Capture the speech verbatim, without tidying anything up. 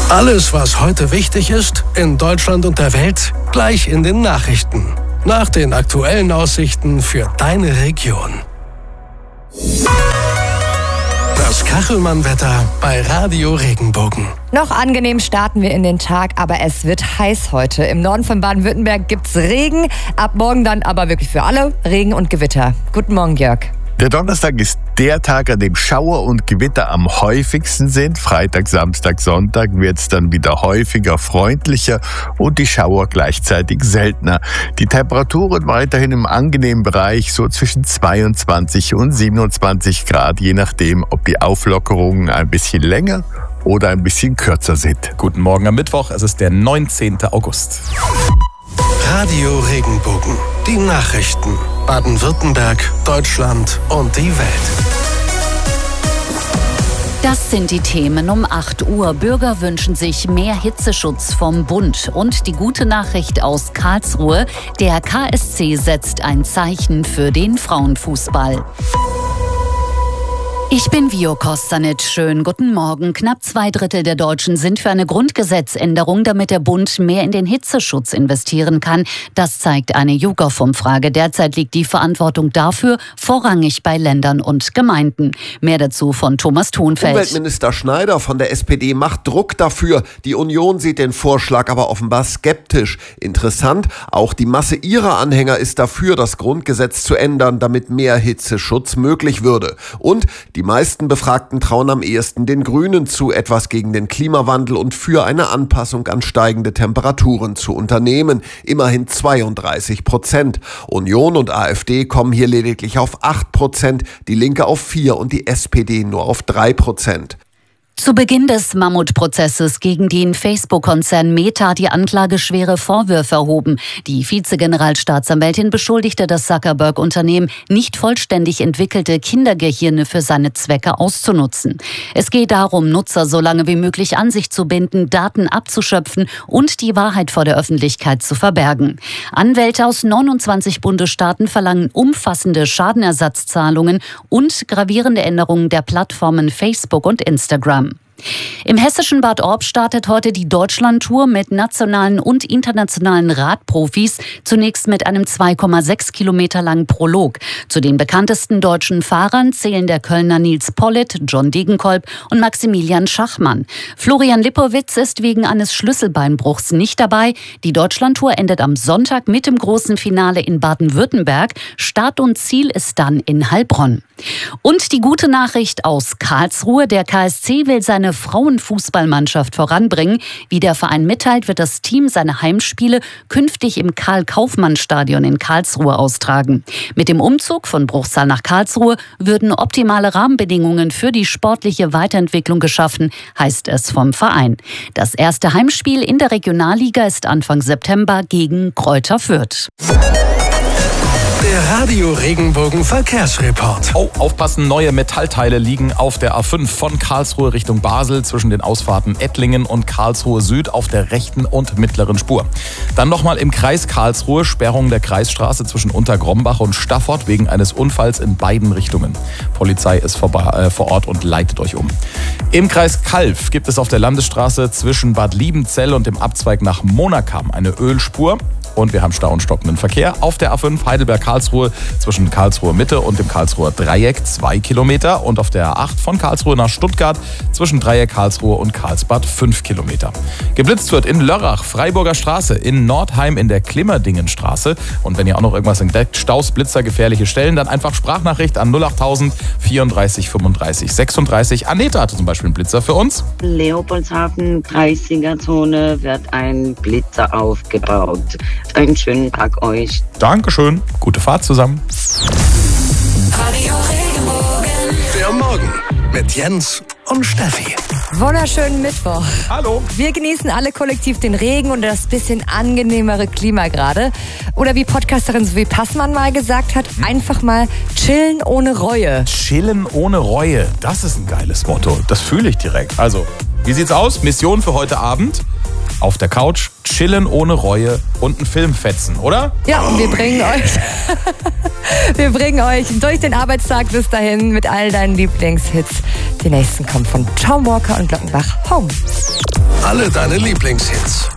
Alles, was heute wichtig ist, in Deutschland und der Welt, gleich in den Nachrichten. Nach den aktuellen Aussichten für deine Region. Das Kachelmann-Wetter bei Radio Regenbogen. Noch angenehm starten wir in den Tag, aber es wird heiß heute. Im Norden von Baden-Württemberg gibt's Regen, ab morgen dann aber wirklich für alle Regen und Gewitter. Guten Morgen, Jörg. Der Donnerstag ist der Tag, an dem Schauer und Gewitter am häufigsten sind. Freitag, Samstag, Sonntag wird es dann wieder häufiger, freundlicher und die Schauer gleichzeitig seltener. Die Temperaturen weiterhin im angenehmen Bereich, so zwischen zweiundzwanzig und siebenundzwanzig Grad, je nachdem, ob die Auflockerungen ein bisschen länger oder ein bisschen kürzer sind. Guten Morgen am Mittwoch, es ist der neunzehnten August. Radio Regenbogen, die Nachrichten. Baden-Württemberg, Deutschland und die Welt. Das sind die Themen um acht Uhr. Bürger wünschen sich mehr Hitzeschutz vom Bund. Und die gute Nachricht aus Karlsruhe: Der K S C setzt ein Zeichen für den Frauenfußball. Ich bin Vio Kostanic. Schönen guten Morgen. Knapp zwei Drittel der Deutschen sind für eine Grundgesetzänderung, damit der Bund mehr in den Hitzeschutz investieren kann. Das zeigt eine YouGov-Umfrage. Derzeit liegt die Verantwortung dafür vorrangig bei Ländern und Gemeinden. Mehr dazu von Thomas Thunfeld. Umweltminister Schneider von der S P D macht Druck dafür. Die Union sieht den Vorschlag aber offenbar skeptisch. Interessant, auch die Masse ihrer Anhänger ist dafür, das Grundgesetz zu ändern, damit mehr Hitzeschutz möglich würde. Und die meisten Befragten trauen am ehesten den Grünen zu, etwas gegen den Klimawandel und für eine Anpassung an steigende Temperaturen zu unternehmen. Immerhin zweiunddreißig Prozent. Union und AfD kommen hier lediglich auf acht Prozent, die Linke auf vier und die S P D nur auf drei Prozent. Zu Beginn des Mammutprozesses gegen den Facebook-Konzern Meta hat die Anklage schwere Vorwürfe erhoben. Die Vize-Generalstaatsanwältin beschuldigte das Zuckerberg-Unternehmen, nicht vollständig entwickelte Kindergehirne für seine Zwecke auszunutzen. Es geht darum, Nutzer so lange wie möglich an sich zu binden, Daten abzuschöpfen und die Wahrheit vor der Öffentlichkeit zu verbergen. Anwälte aus neunundzwanzig Bundesstaaten verlangen umfassende Schadenersatzzahlungen und gravierende Änderungen der Plattformen Facebook und Instagram. Im hessischen Bad Orb startet heute die Deutschlandtour mit nationalen und internationalen Radprofis, zunächst mit einem zwei Komma sechs Kilometer langen Prolog. Zu den bekanntesten deutschen Fahrern zählen der Kölner Nils Pollitt, John Degenkolb und Maximilian Schachmann. Florian Lippowitz ist wegen eines Schlüsselbeinbruchs nicht dabei. Die Deutschlandtour endet am Sonntag mit dem großen Finale in Baden-Württemberg. Start und Ziel ist dann in Heilbronn. Und die gute Nachricht aus Karlsruhe: Der K S C will seine Frauenfußballmannschaft voranbringen. Wie der Verein mitteilt, wird das Team seine Heimspiele künftig im Karl-Kaufmann-Stadion in Karlsruhe austragen. Mit dem Umzug von Bruchsal nach Karlsruhe würden optimale Rahmenbedingungen für die sportliche Weiterentwicklung geschaffen, heißt es vom Verein. Das erste Heimspiel in der Regionalliga ist Anfang September gegen Kräuter Fürth. Der Radio Regenbogen Verkehrsreport. Oh, aufpassen, neue Metallteile liegen auf der A fünf von Karlsruhe Richtung Basel zwischen den Ausfahrten Ettlingen und Karlsruhe Süd auf der rechten und mittleren Spur. Dann nochmal im Kreis Karlsruhe Sperrung der Kreisstraße zwischen Untergrombach und Staffort wegen eines Unfalls in beiden Richtungen. Polizei ist vor, äh, vor Ort und leitet euch um. Im Kreis Calw gibt es auf der Landesstraße zwischen Bad Liebenzell und dem Abzweig nach Monakam eine Ölspur. Und wir haben Stau und stockenden Verkehr auf der A fünf Heidelberg-Karlsruhe zwischen Karlsruhe Mitte und dem Karlsruher Dreieck zwei Kilometer und auf der A acht von Karlsruhe nach Stuttgart zwischen Dreieck Karlsruhe und Karlsbad fünf Kilometer. Geblitzt wird in Lörrach, Freiburger Straße, in Nordheim in der Klimmerdingenstraße. Und wenn ihr auch noch irgendwas entdeckt, Staus, Blitzer, gefährliche Stellen, dann einfach Sprachnachricht an null achttausend vierunddreißig fünfunddreißig sechsunddreißig. Anneta hatte zum Beispiel einen Blitzer für uns. Leopoldshafen, dreißiger Zone wird ein Blitzer aufgebaut. Einen schönen Tag euch. Dankeschön. Gute Fahrt zusammen. Radio Regenbogen. Der Morgen mit Jens und Steffi. Wunderschönen Mittwoch. Hallo. Wir genießen alle kollektiv den Regen und das bisschen angenehmere Klima gerade. Oder wie Podcasterin Sophie Passmann mal gesagt hat, einfach mal chillen ohne Reue. Chillen ohne Reue. Das ist ein geiles Motto. Das fühle ich direkt. Also, wie sieht's aus? Mission für heute Abend? auf der Couch, chillen ohne Reue und einen Film fetzen, oder? Ja, und wir bringen euch, wir bringen euch durch den Arbeitstag bis dahin mit all deinen Lieblingshits. Die nächsten kommen von Tom Walker und Glockenbach. Home. Alle deine Lieblingshits.